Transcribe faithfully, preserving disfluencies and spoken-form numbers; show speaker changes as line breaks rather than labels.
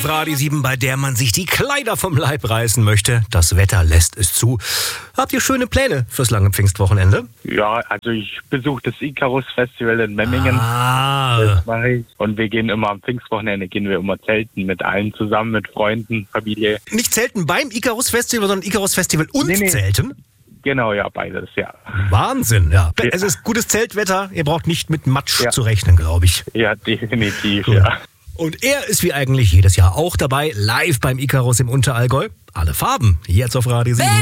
Radio sieben, bei der man sich die Kleider vom Leib reißen möchte. Das Wetter lässt es zu. Habt ihr schöne Pläne fürs lange Pfingstwochenende?
Ja, also ich besuche das Icarus Festival in Memmingen.
Ah.
Das mache ich. Und wir gehen immer am Pfingstwochenende, gehen wir immer zelten mit allen zusammen, mit Freunden, Familie.
Nicht zelten beim Icarus Festival, sondern Icarus Festival und
Nee, nee.
zelten?
Genau, ja, beides, ja.
Wahnsinn, ja.
Ja.
Es ist gutes Zeltwetter. Ihr braucht nicht mit Matsch
Ja.
zu rechnen, glaube ich.
Ja, definitiv,
Cool.
ja.
Und er ist wie eigentlich jedes Jahr auch dabei, live beim Icarus im Unterallgäu. Alle Farben, jetzt auf Radio sieben.